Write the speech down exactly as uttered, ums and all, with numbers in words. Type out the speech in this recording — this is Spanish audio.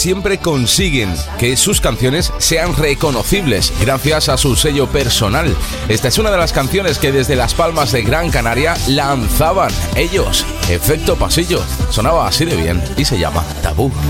siempre consiguen que sus canciones sean reconocibles gracias a su sello personal. Esta es una de las canciones que desde Las Palmas de Gran Canaria lanzaban ellos. Efecto Pasillo. Sonaba así de bien y se llama Tabú.